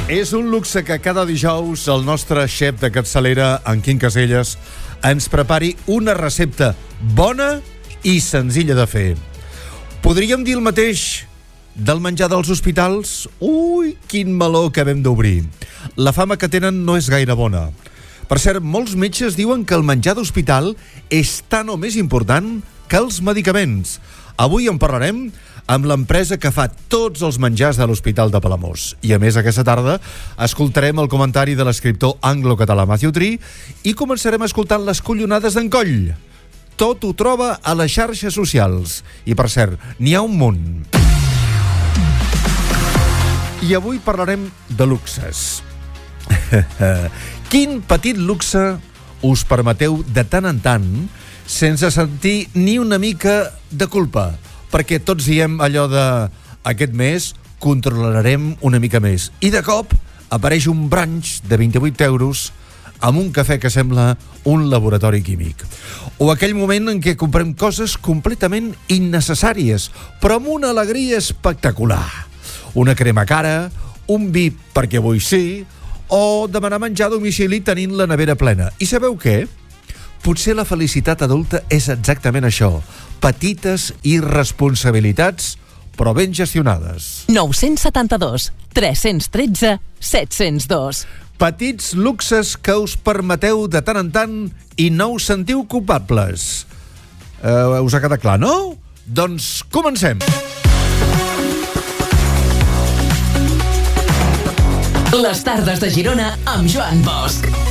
És un luxe que cada dijous el nostre xef de capçalera, en Quim Caselles, ens prepari una recepta bona i senzilla de fer. Podríem dir el mateix del menjar dels hospitals? Ui, quin meló que hem d'obrir. La fama que tenen no és gaire bona. Per cert, molts metges diuen que el menjar d'hospital és tan o més important que els medicaments. Avui en parlarem amb l'empresa que fa tots els menjars de l'Hospital de Palamós. I a més, aquesta tarda escoltarem el comentari de l'escriptor anglo-català Matthew Tree i començarem escoltant les collonades d'en Coll. Tot ho troba a les xarxes socials. I per cert, n'hi ha un munt. I avui parlarem de luxes. Quin petit luxe us permeteu de tant en tant sense sentir ni una mica de culpa? Perquè tots diem allò de aquest mes controlarem una mica més. I de cop apareix un brunch de 28 euros amb un cafè que sembla un laboratori químic. O aquell moment en què comprem coses completament innecessàries, però amb una alegria espectacular. Una crema cara, un vi perquè avui sí, o demanar menjar a domicili tenint la nevera plena. I sabeu què? Potser la felicitat adulta és exactament això. Petites irresponsabilitats, però ben gestionades. 972 313 702. Petits luxes que us permeteu de tant en tant i no us sentiu culpables. Us ha quedat clar, no? Doncs comencem. Les tardes de Girona amb Joan Bosch.